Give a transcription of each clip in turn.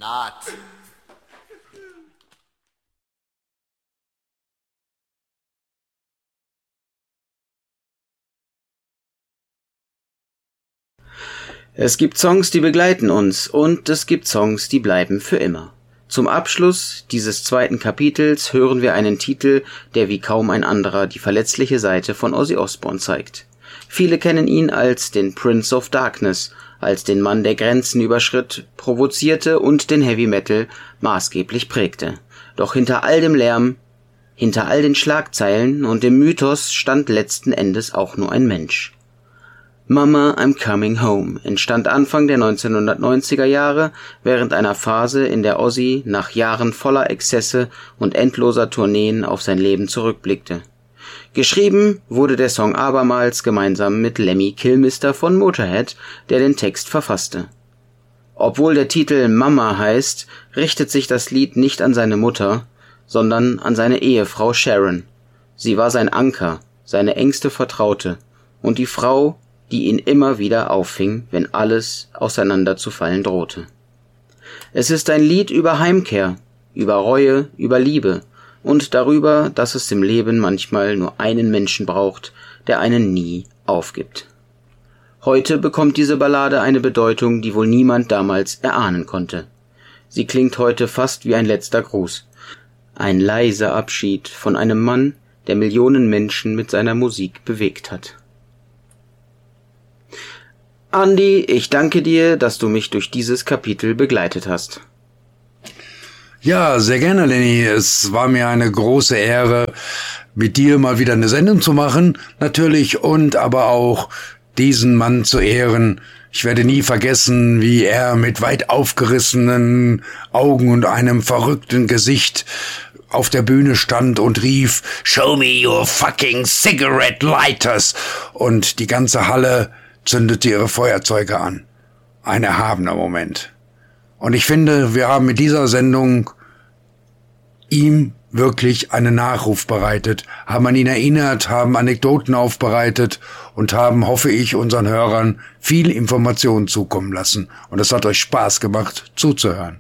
not. Es gibt Songs, die begleiten uns, und es gibt Songs, die bleiben für immer. Zum Abschluss dieses zweiten Kapitels hören wir einen Titel, der wie kaum ein anderer die verletzliche Seite von Ozzy Osbourne zeigt. Viele kennen ihn als den Prince of Darkness, als den Mann, der Grenzen überschritt, provozierte und den Heavy Metal maßgeblich prägte. Doch hinter all dem Lärm, hinter all den Schlagzeilen und dem Mythos stand letzten Endes auch nur ein Mensch. Mama, I'm Coming Home entstand Anfang der 1990er Jahre während einer Phase, in der Ozzy nach Jahren voller Exzesse und endloser Tourneen auf sein Leben zurückblickte. Geschrieben wurde der Song abermals gemeinsam mit Lemmy Kilmister von Motorhead, der den Text verfasste. Obwohl der Titel Mama heißt, richtet sich das Lied nicht an seine Mutter, sondern an seine Ehefrau Sharon. Sie war sein Anker, seine engste Vertraute und die Frau, die ihn immer wieder auffing, wenn alles auseinanderzufallen drohte. Es ist ein Lied über Heimkehr, über Reue, über Liebe und darüber, dass es im Leben manchmal nur einen Menschen braucht, der einen nie aufgibt. Heute bekommt diese Ballade eine Bedeutung, die wohl niemand damals erahnen konnte. Sie klingt heute fast wie ein letzter Gruß. Ein leiser Abschied von einem Mann, der Millionen Menschen mit seiner Musik bewegt hat. Andi, ich danke dir, dass du mich durch dieses Kapitel begleitet hast. Ja, sehr gerne, Lenny. Es war mir eine große Ehre, mit dir mal wieder eine Sendung zu machen, natürlich, und aber auch diesen Mann zu ehren. Ich werde nie vergessen, wie er mit weit aufgerissenen Augen und einem verrückten Gesicht auf der Bühne stand und rief, "Show me your fucking cigarette lighters!" Und die ganze Halle zündete ihre Feuerzeuge an. Ein erhabener Moment. Und ich finde, wir haben mit dieser Sendung ihm wirklich einen Nachruf bereitet, haben an ihn erinnert, haben Anekdoten aufbereitet und haben, hoffe ich, unseren Hörern viel Information zukommen lassen. Und es hat euch Spaß gemacht, zuzuhören.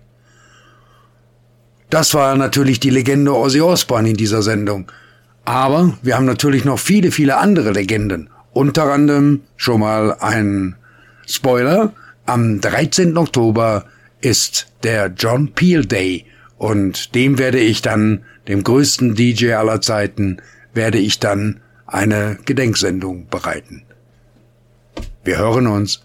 Das war natürlich die Legende Ozzy Osbourne in dieser Sendung. Aber wir haben natürlich noch viele, viele andere Legenden. Unter anderem schon mal ein Spoiler. Am 13. Oktober ist der John Peel Day und dem größten DJ aller Zeiten, werde ich dann eine Gedenksendung bereiten. Wir hören uns.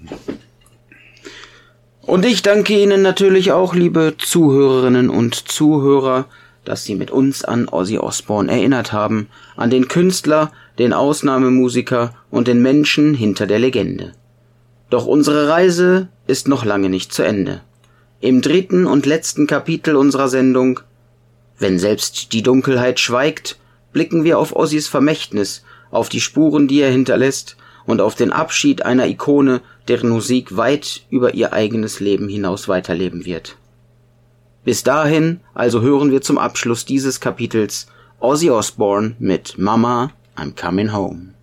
Und ich danke Ihnen natürlich auch, liebe Zuhörerinnen und Zuhörer, dass Sie mit uns an Ozzy Osbourne erinnert haben, an den Künstler, den Ausnahmemusiker und den Menschen hinter der Legende. Doch unsere Reise ist noch lange nicht zu Ende. Im 3. und letzten Kapitel unserer Sendung, wenn selbst die Dunkelheit schweigt, blicken wir auf Ozzys Vermächtnis, auf die Spuren, die er hinterlässt und auf den Abschied einer Ikone, deren Musik weit über ihr eigenes Leben hinaus weiterleben wird. Bis dahin also hören wir zum Abschluss dieses Kapitels Ozzy Osbourne mit Mama, I'm Coming Home.